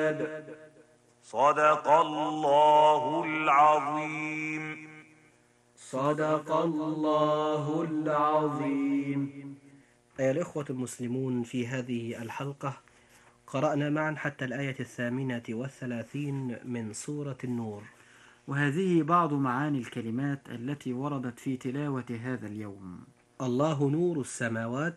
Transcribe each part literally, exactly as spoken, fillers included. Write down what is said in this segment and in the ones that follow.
صدق الله العظيم. صدق الله العظيم. أيها الإخوة المسلمون، في هذه الحلقة قرأنا معا حتى الآية الثامنة والثلاثين من سورة النور، وهذه بعض معاني الكلمات التي وردت في تلاوة هذا اليوم. الله نور السماوات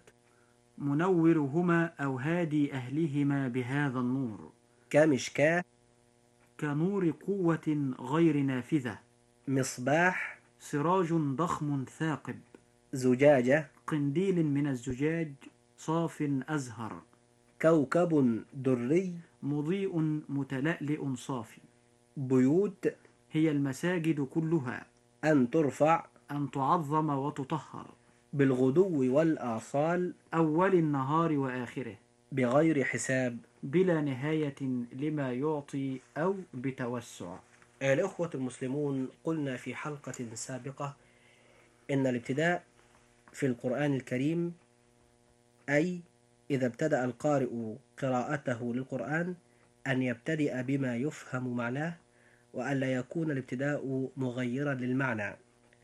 منورهما أو هادي أهلهما بهذا النور، كمشكاة كنور قوة غير نافذة، مصباح سراج ضخم ثاقب، زجاجة قنديل من الزجاج صاف أزهر، كوكب دري مضيء متلألئ صافي. بيوت هي المساجد كلها، أن ترفع أن تعظم وتطهر، بالغدو والآصال، أول النهار وآخره، بغير حساب، بلا نهاية لما يعطي أو بتوسع. الأخوة المسلمون، قلنا في حلقة سابقة إن الابتداء في القرآن الكريم، أي إذا ابتدأ القارئ قراءته للقرآن، أن يبتدئ بما يفهم معناه، وألا يكون الابتداء مغيرا للمعنى،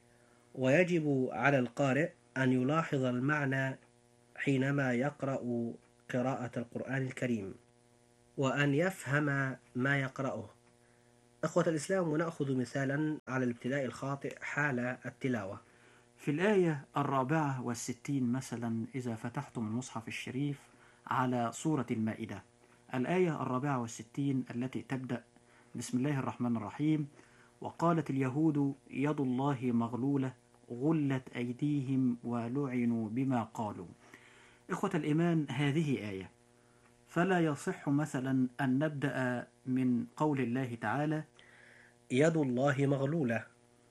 ويجب على القارئ أن يلاحظ المعنى حينما يقرأ قراءة القرآن الكريم، وأن يفهم ما يقرأه. أخوة الإسلام، ونأخذ مثالا على الابتداء الخاطئ حال التلاوة. في الآية الرابعة والستين مثلا، إذا فتحتم المصحف الشريف على سورة المائدة، الآية الرابعة والستين التي تبدأ بسم الله الرحمن الرحيم: وقالت اليهود يد الله مغلولة غلت أيديهم ولعنوا بما قالوا. إخوة الإيمان، هذه آية، فلا يصح مثلا أن نبدأ من قول الله تعالى يد الله مغلولة،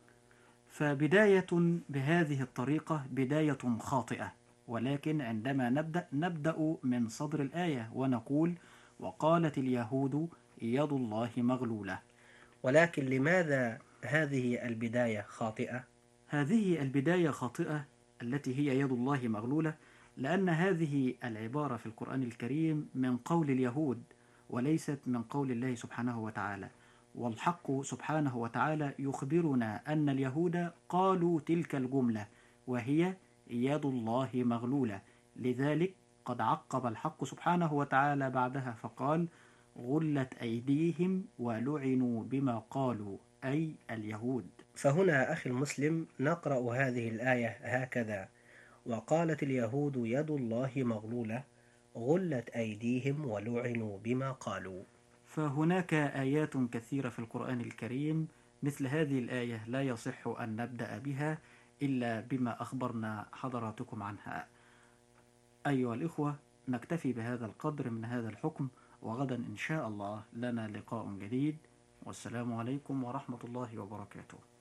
فبداية بهذه الطريقة بداية خاطئة. ولكن عندما نبدأ نبدأ من صدر الآية ونقول وقالت اليهود يد الله مغلولة. ولكن لماذا هذه البداية خاطئة؟ هذه البداية خاطئة التي هي يد الله مغلولة لأن هذه العبارة في القرآن الكريم من قول اليهود وليست من قول الله سبحانه وتعالى. والحق سبحانه وتعالى يخبرنا أن اليهود قالوا تلك الجملة وهي يد الله مغلولة، لذلك قد عقب الحق سبحانه وتعالى بعدها فقال غلت أيديهم ولعنوا بما قالوا، أي اليهود. فهنا أخي المسلم نقرأ هذه الآية هكذا: وقالت اليهود يد الله مغلولة غلت أيديهم ولعنوا بما قالوا. فهناك آيات كثيرة في القرآن الكريم مثل هذه الآية لا يصح أن نبدأ بها إلا بما أخبرنا حضراتكم عنها. أيها الإخوة، نكتفي بهذا القدر من هذا الحكم، وغدا إن شاء الله لنا لقاء جديد، والسلام عليكم ورحمة الله وبركاته.